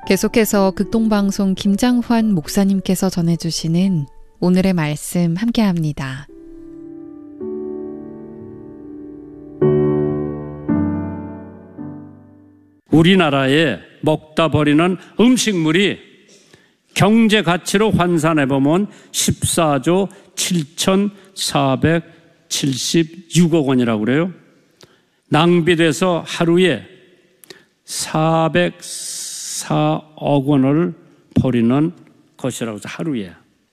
계속해서 극동방송 김장환 목사님께서 전해주시는 오늘의 말씀 함께합니다. 우리나라에 먹다 버리는 음식물이 경제 가치로 환산해보면 14조 7,476억 원이라고 그래요. 낭비돼서 하루에 404억 원을 버리는 것이라고 해서 하루에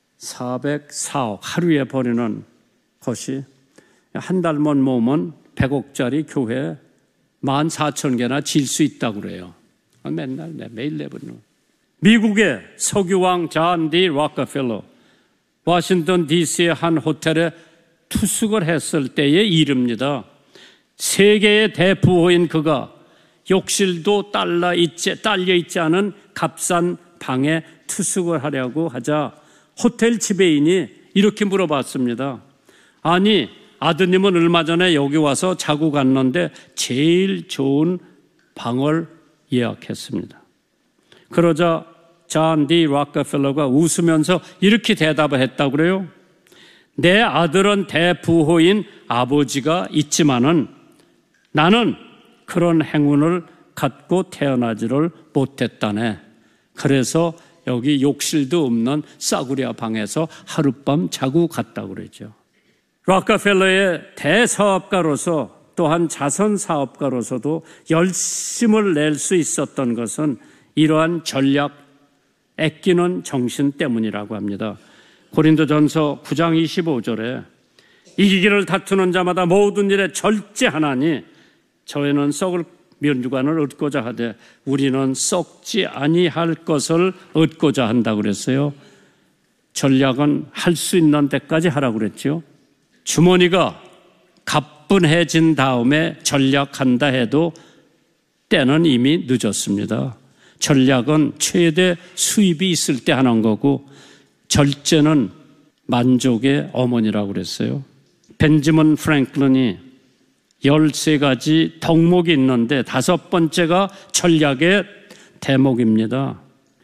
404억 하루에 버리는 것이 한 달만 모으면 100억짜리 교회 14,000개나 질 수 있다고 그래요. 맨날 매일 내보는. 미국의 석유왕 존 D. 록펠러 워싱턴 DC의 한 호텔에 투숙을 했을 때의 일입니다. 세계의 대부호인 그가 욕실도 딸려있지 않은 값싼 방에 투숙을 하려고 하자 호텔 지배인이 이렇게 물어봤습니다. 아니, 아드님은 얼마 전에 여기 와서 자고 갔는데 제일 좋은 방을 예약했습니다. 그러자 존 D. 록펠러가 웃으면서 이렇게 대답을 했다고 그래요. 내 아들은 대부호인 아버지가 있지만은 나는 그런 행운을 갖고 태어나지를 못했다네. 그래서 여기 욕실도 없는 싸구려 방에서 하룻밤 자고 갔다고 그러죠. 록펠러의 대사업가로서 또한 자선사업가로서도 열심을 낼 수 있었던 것은 이러한 전략, 아끼는 정신 때문이라고 합니다. 고린도전서 9장 25절에 이기기를 다투는 자마다 모든 일에 절제하나니 저희는 썩을 면류관을 얻고자 하되 우리는 썩지 아니할 것을 얻고자 한다고 그랬어요. 전략은 할 수 있는 데까지 하라고 그랬죠. 주머니가 가뿐해진 다음에 전략한다 해도 때는 이미 늦었습니다. 전략은 최대 수입이 있을 때 하는 거고 절제는 만족의 어머니라고 그랬어요. 벤저민 프랭클린이 13가지 덕목이 있는데 5번째가 전략의 대목입니다.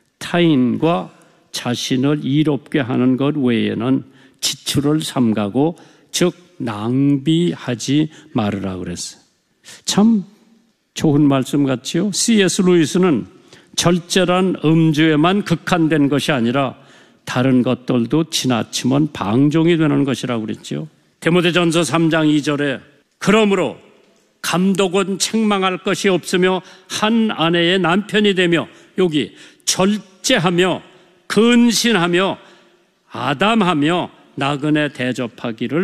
타인과 자신을 이롭게 하는 것 외에는 지출을 삼가고 즉 낭비하지 말으라 그랬어요. 참 좋은 말씀 같지요. C.S. 루이스는 절제란 음주에만 극한된 것이 아니라 다른 것들도 지나치면 방종이 되는 것이라고 그랬죠. 디모데전서 3장 2절에 그러므로 감독은 책망할 것이 없으며 한 아내의 남편이 되며 여기 절제하며 근신하며 아담하며 나그네 대접하기를